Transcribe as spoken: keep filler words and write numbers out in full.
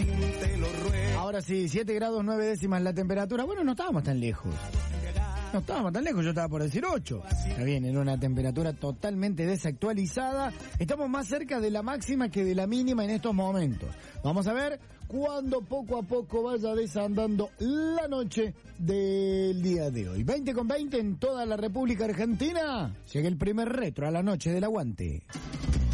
Ahora sí, siete grados nueve décimas la temperatura. Bueno, no estábamos tan lejos. No estábamos tan lejos, yo estaba por decir ocho. Está bien, era una temperatura totalmente desactualizada. Estamos más cerca de la máxima que de la mínima en estos momentos. Vamos a ver cuando poco a poco vaya desandando la noche del día de hoy. veinte con veinte en toda la República Argentina. Llega el primer retro a la noche del aguante.